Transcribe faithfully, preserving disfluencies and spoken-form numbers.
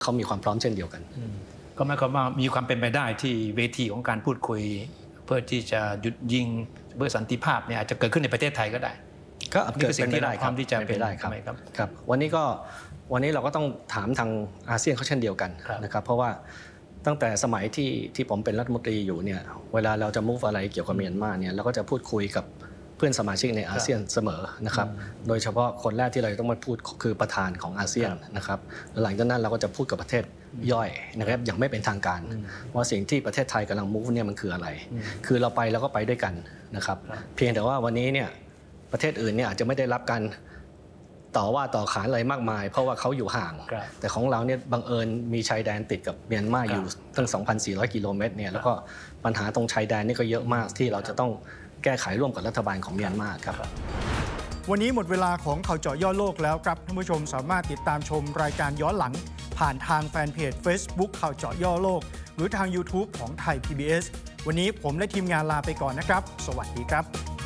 เขามีความพร้อมเช่นเดียวกันก็หมายความว่ามีความเป็นไปได้ที่เวทีของการพูดคุยเพื่อที่จะหยุดยิงเพื่อสันติภาพเนี่ยอาจจะเกิดขึ้นในประเทศไทยก็ได้ก็เกิดสิ่งที่เราพร้อมที่จะเป็นได้ครับครับวันนี้ก็วันนี้เราก็ต้องถามทางอาเซียนเขาเช่นเดียวกันนะครับเพราะว่าตั้งแต่สมัยที่ที่ผมเป็นรัฐมนตรีอยู่เนี่ยเวลาเราจะ move อะไรเกี่ยวกับเมียนมาเนี่ยเราก็จะพูดคุยกับเพื่อนสมาชิกในอาเซียนเสมอนะครับโดยเฉพาะคนแรกที่เราต้องมาพูดคือประธานของอาเซียนนะครับหลังจากนั้นเราก็จะพูดกับประเทศย่อยนะครับอย่างไม่เป็นทางการว่าสิ่งที่ประเทศไทยกำลัง move เนี่ยมันคืออะไรคือเราไปแล้วก็ไปด้วยกันนะครับเพียงแต่ว่าวันนี้เนี่ยประเทศอื่นเนี่ยอาจจะไม่ได้รับการต่อว่าต่อขานอะไรมากมายเพราะว่าเขาอยู่ห่างแต่ของเราเนี่ยบังเอิญมีชายแดนติดกับเมียนมาอยู่ตั้ง สองพันสี่ร้อย กิโลเมตรเนี่ยแล้วก็ปัญหาตรงชายแดนนี่ก็เยอะมากที่เราจะต้องแก้ไขร่วมกับรัฐบาลของเมียนมาครับวันนี้หมดเวลาของข่าวเจาะย่อโลกแล้วครับท่านผู้ชมสามารถติดตามชมรายการย้อนหลังผ่านทางแฟนเพจ Facebook ข่าวเจาะย่อโลกหรือทาง YouTube ของไทย พี บี เอส วันนี้ผมและทีมงานลาไปก่อนนะครับสวัสดีครับ